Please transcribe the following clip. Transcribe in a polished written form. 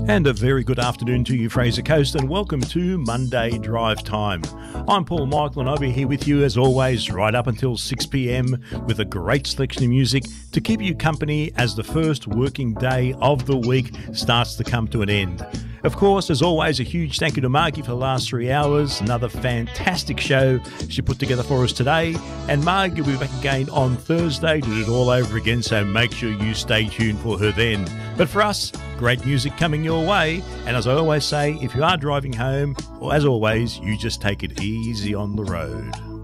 And a very good afternoon to you, Fraser Coast, and welcome to Monday Drive Time. I'm Paul Michael, and I'll be here with you as always right up until 6 p.m. with a great selection of music to keep you company as the first working day of the week starts to come to an end. Of course, as always, a huge thank you to Margie for the last 3 hours. Another fantastic show she put together for us today. And Margie will be back again on Thursday to do it all over again, so make sure you stay tuned for her then. But for us, great music coming your way. And as I always say, if you are driving home, or as always, you just take it easy on the road.